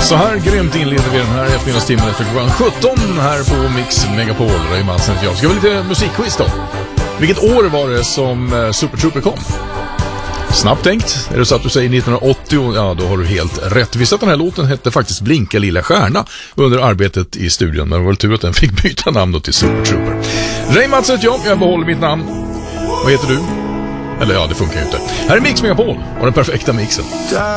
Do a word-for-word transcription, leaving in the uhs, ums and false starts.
Så här grymt inleder vi den här eftermiddagstimmen efter klockan sjutton här på Mix Megapol. Ray Madsen heter jag. Ska vi lite musikquiz då? Vilket år var det som Super Trooper kom? Snabbt tänkt. Är det så att du säger nittonhundraåttio? Ja, då har du helt rätt. Visst att den här låten hette faktiskt Blinka lilla stjärna under arbetet i studion. Men det var väl tur att den fick byta namn då till Super Trooper. Ray Madsen heter jag. Jag behåller mitt namn. Vad heter du? Eller ja, det funkar ju inte. Här är Mix Megapol och den perfekta mixen.